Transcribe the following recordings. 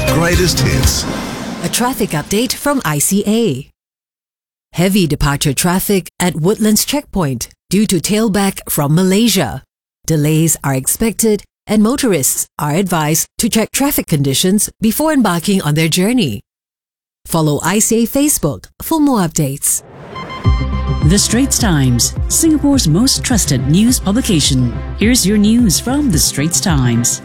greatest hits. A traffic update from ICA. Heavy departure traffic at Woodlands Checkpoint due to tailback from Malaysia. Delays are expected and motorists are advised to check traffic conditions before embarking on their journey. Follow ICA Facebook for more updates. The Straits Times, Singapore's most trusted news publication. Here's your news from The Straits Times.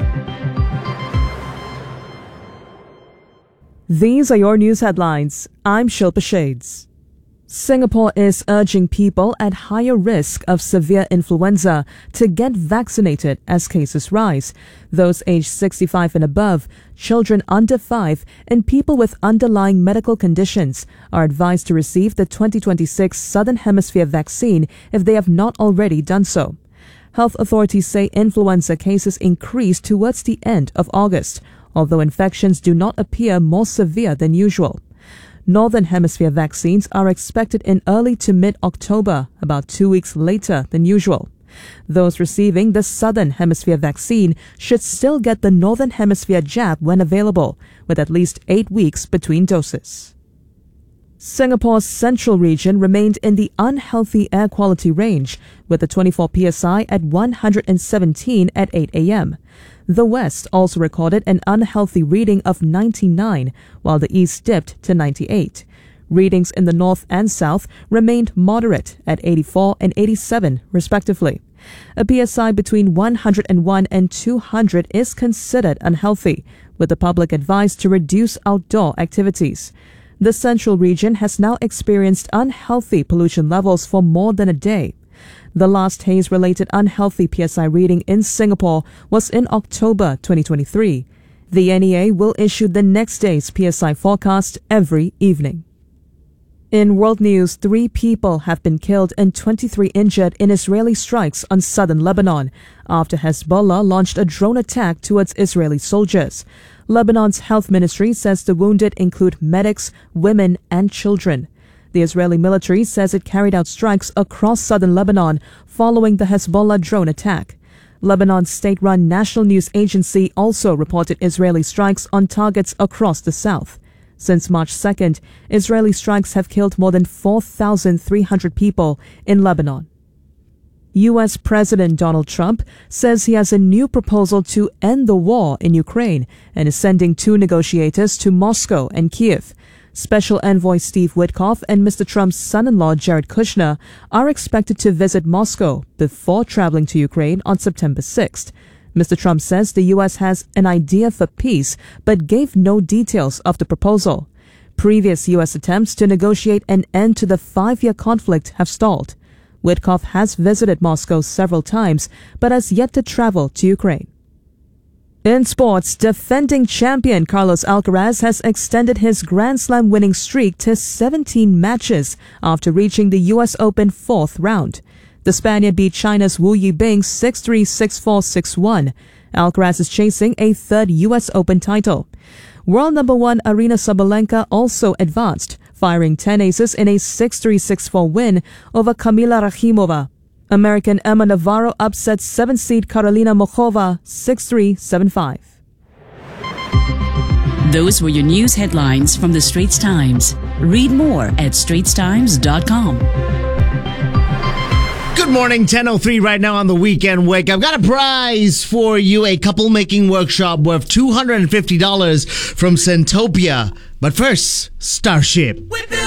These are your news headlines. I'm Shilpa Shades. Singapore is urging people at higher risk of severe influenza to get vaccinated as cases rise. Those aged 65 and above, children under 5, and people with underlying medical conditions are advised to receive the 2026 Southern Hemisphere vaccine if they have not already done so. Health authorities say influenza cases increased towards the end of August, although infections do not appear more severe than usual. Northern Hemisphere vaccines are expected in early to mid-October, about 2 weeks later than usual. Those receiving the Southern Hemisphere vaccine should still get the Northern Hemisphere jab when available, with at least 8 weeks between doses. Singapore's central region remained in the unhealthy air quality range, with the 24 PSI at 117 at 8 a.m. The West also recorded an unhealthy reading of 99, while the East dipped to 98. Readings in the North and South remained moderate at 84 and 87, respectively. A PSI between 101 and 200 is considered unhealthy, with the public advised to reduce outdoor activities. The central region has now experienced unhealthy pollution levels for more than a day. The last haze-related unhealthy PSI reading in Singapore was in October 2023. The NEA will issue the next day's PSI forecast every evening. In world news, 3 people have been killed and 23 injured in Israeli strikes on southern Lebanon after Hezbollah launched a drone attack towards Israeli soldiers. Lebanon's health ministry says the wounded include medics, women, and children. The Israeli military says it carried out strikes across southern Lebanon following the Hezbollah drone attack. Lebanon's state-run national news agency also reported Israeli strikes on targets across the south. Since March 2nd, Israeli strikes have killed more than 4,300 people in Lebanon. U.S. President Donald Trump says he has a new proposal to end the war in Ukraine and is sending 2 negotiators to Moscow and Kiev. Special Envoy Steve Witkoff and Mr. Trump's son-in-law Jared Kushner are expected to visit Moscow before traveling to Ukraine on September 6th. Mr. Trump says the U.S. has an idea for peace, but gave no details of the proposal. Previous U.S. attempts to negotiate an end to the 5-year conflict have stalled. Witkoff has visited Moscow several times, but has yet to travel to Ukraine. In sports, defending champion Carlos Alcaraz has extended his Grand Slam winning streak to 17 matches after reaching the U.S. Open 4th round. The Spaniard beat China's Wu Yibing 6-3, 6-4, 6-1. Alcaraz is chasing a 3rd U.S. Open title. World number 1 Aryna Sabalenka also advanced, firing 10 aces in a 6-3, 6-4 win over Kamila Rakhimova. American Emma Navarro upset 7th-seed Karolina Muchova 6-3, 7-5. Those were your news headlines from The Straits Times. Read more at straitstimes.com. Good morning, 10:03 right now on the Weekend Wake. I've got a prize for you, a couple making workshop worth $250 from Centopia. But first, Starship.